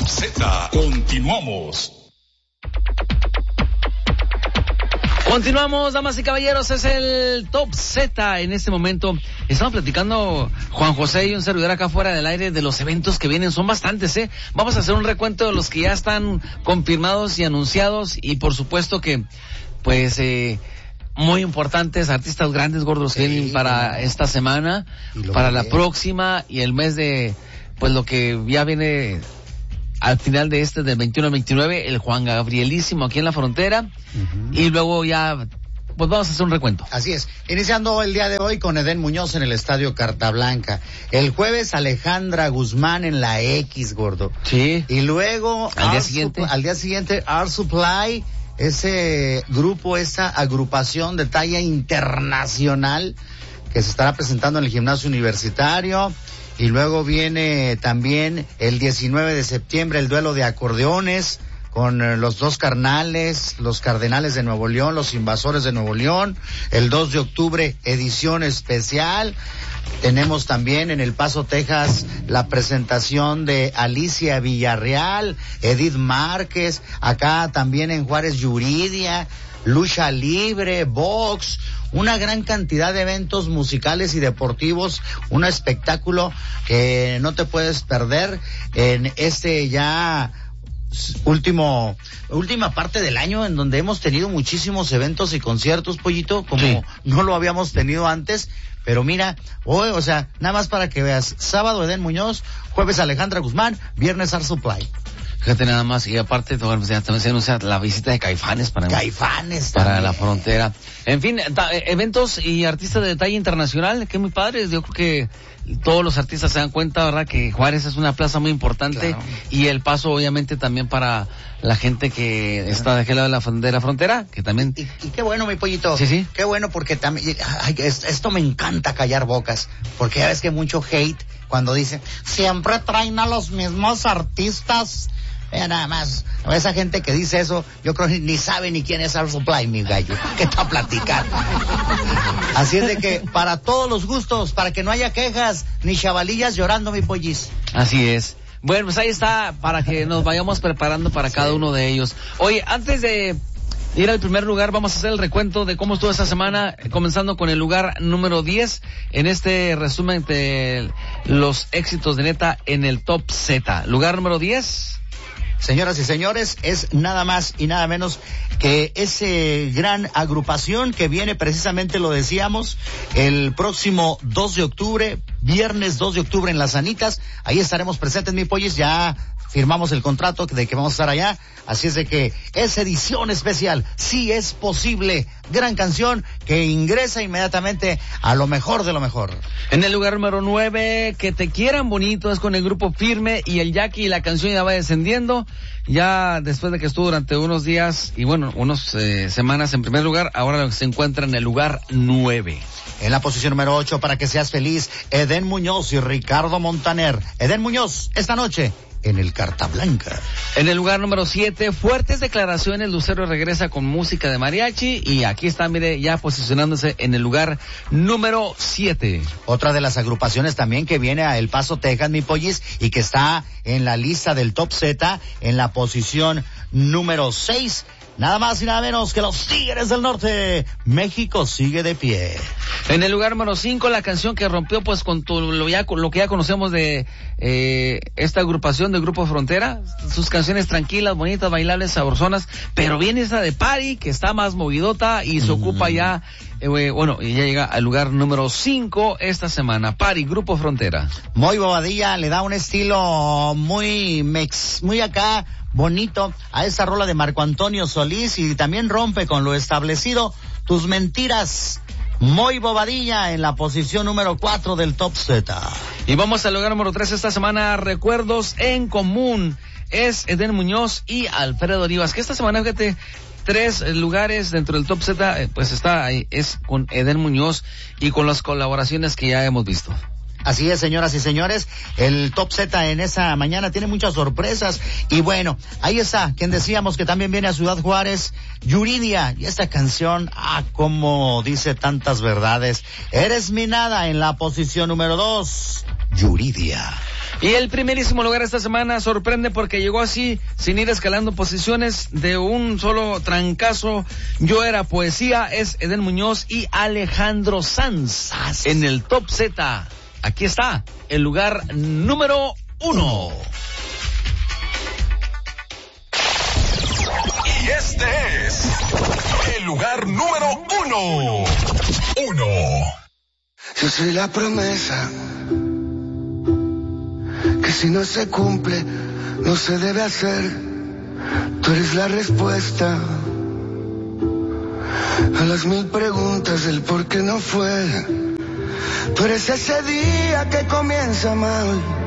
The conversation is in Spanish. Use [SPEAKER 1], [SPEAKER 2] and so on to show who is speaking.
[SPEAKER 1] Z. Continuamos.
[SPEAKER 2] Continuamos, damas y caballeros, es el Top Z. En este momento estamos platicando Juan José y un servidor acá fuera del aire de los eventos que vienen. Son bastantes, Vamos a hacer un recuento de los que ya están confirmados y anunciados, y por supuesto que, pues, muy importantes, artistas grandes, gordos, que vienen para esta semana, para la próxima y el mes de, pues, lo que ya viene al final de del 21 al 29, el Juan Gabrielísimo aquí en la frontera, y luego ya, pues vamos a hacer un recuento.
[SPEAKER 3] Así es, iniciando el día de hoy con Edén Muñoz en el Estadio Carta Blanca. El jueves Alejandra Guzmán en la X, gordo.
[SPEAKER 2] Sí.
[SPEAKER 3] Y luego
[SPEAKER 2] al día siguiente
[SPEAKER 3] Art Supply, ese grupo, esa agrupación de talla internacional que se estará presentando en el gimnasio universitario. Y luego viene también el 19 de septiembre el duelo de acordeones con los dos carnales, los Cardenales de Nuevo León, los Invasores de Nuevo León. El 2 de octubre, edición especial. Tenemos también en El Paso, Texas, la presentación de Alicia Villarreal, Edith Márquez. Acá también en Juárez, Yuridia, lucha libre, box, una gran cantidad de eventos musicales y deportivos, un espectáculo que no te puedes perder en ya última parte del año, en donde hemos tenido muchísimos eventos y conciertos, Pollito, como no lo habíamos tenido antes. Pero mira, hoy, o sea, nada más para que veas, sábado Edén Muñoz, jueves Alejandra Guzmán, viernes Art Supply.
[SPEAKER 2] Fíjate nada más, y aparte también se anuncia la visita de Caifanes para la frontera. En fin, eventos y artistas de talla internacional, que muy padres. Yo creo que todos los artistas se dan cuenta, ¿verdad?, que Juárez es una plaza muy importante, claro. Y El Paso obviamente también para la gente que está de aquel lado de la frontera, que también...
[SPEAKER 3] Y qué bueno, mi Pollito.
[SPEAKER 2] Sí.
[SPEAKER 3] Qué bueno, porque también, esto me encanta callar bocas, porque ya ves que mucho hate cuando dicen, siempre traen a los mismos artistas. Nada más, esa gente que dice eso, yo creo que ni sabe ni quién es Art Supply, mi gallo. ¿Qué está platicando? Así es de que, para todos los gustos, para que no haya quejas, ni chavalillas llorando, mi pollis.
[SPEAKER 2] Así es. Bueno, pues ahí está, para que nos vayamos preparando para cada uno de ellos. Oye, antes de ir al primer lugar, vamos a hacer el recuento de cómo estuvo esta semana, comenzando con el lugar número 10, en este resumen de los éxitos de Neta en el Top Z. Lugar número 10...
[SPEAKER 3] Señoras y señores, es nada más y nada menos que ese gran agrupación que viene precisamente, lo decíamos, el próximo 2 de octubre, viernes 2 de octubre en Las Anitas. Ahí estaremos presentes, mi pollis, ya firmamos el contrato de que vamos a estar allá, así es de que es edición especial, sí es posible, gran canción que ingresa inmediatamente a lo mejor de lo mejor.
[SPEAKER 2] En el lugar número 9, Que Te Quieran Bonito, es con el grupo Firme y el Jackie, y la canción ya va descendiendo, ya después de que estuvo durante unos días y bueno, unas semanas en primer lugar, ahora se encuentra en el lugar 9.
[SPEAKER 3] En la posición número 8, Para que seas feliz, Edén Muñoz y Ricardo Montaner. Edén Muñoz, esta noche en el Carta Blanca.
[SPEAKER 2] En el lugar número 7, fuertes declaraciones, Lucero regresa con música de mariachi, y aquí está, mire, ya posicionándose en el lugar número 7.
[SPEAKER 3] Otra de las agrupaciones también que viene a El Paso, Texas, mi pollis, y que está en la lista del Top Z, en la posición número 6, nada más y nada menos que los Tigres del Norte. México sigue de pie.
[SPEAKER 2] En el lugar número 5, la canción que rompió pues con lo que ya conocemos de esta agrupación del Grupo Frontera, sus canciones tranquilas, bonitas, bailables, sabrosonas, pero viene esa de Party, que está más movidota y se ocupa ya, y ya llega al lugar número 5 esta semana. Party, Grupo Frontera.
[SPEAKER 3] Muy Bobadilla, le da un estilo muy acá, bonito a esa rola de Marco Antonio Solís, y también rompe con lo establecido, Tus Mentiras. Muy Bobadilla en la posición número 4 del Top Z.
[SPEAKER 2] Y vamos al lugar número 3 esta semana, Recuerdos en Común. Es Edén Muñoz y Alfredo Olivas, que esta semana, fíjate, 3 lugares dentro del Top Z, pues está ahí, es con Edén Muñoz y con las colaboraciones que ya hemos visto.
[SPEAKER 3] Así es, señoras y señores, el Top Z en esa mañana tiene muchas sorpresas, y bueno, ahí está, quien decíamos que también viene a Ciudad Juárez, Yuridia, y esta canción, como dice tantas verdades, Eres mi nada en la posición número 2, Yuridia.
[SPEAKER 2] Y el primerísimo lugar esta semana sorprende porque llegó así, sin ir escalando posiciones, de un solo trancazo. Yo Era Poesía, es Eden Muñoz y Alejandro Sanz. En el Top Z, aquí está, el lugar número 1.
[SPEAKER 1] Y este es el lugar número 1.
[SPEAKER 4] Yo soy la promesa que si no se cumple, no se debe hacer. Tú eres la respuesta a las 1000 preguntas del por qué no fue. Tú eres ese día que comienza mal